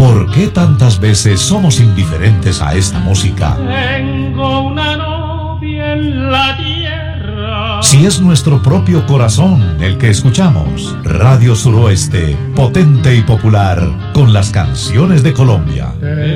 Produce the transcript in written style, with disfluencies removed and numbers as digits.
¿Por qué tantas veces somos indiferentes a esta música? Tengo una novia en la tierra. Si es nuestro propio corazón el que escuchamos. Radio Suroeste, potente y popular, con las canciones de Colombia.